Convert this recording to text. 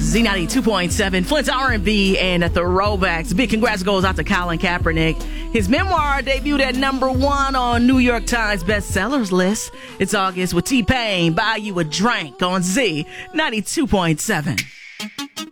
Z92.7, Flint's R&B and the throwbacks. Big congrats goes out to Colin Kaepernick. His memoir debuted at #1 on New York Times bestsellers list. It's August with T-Pain, Buy You a Drink on Z92.7.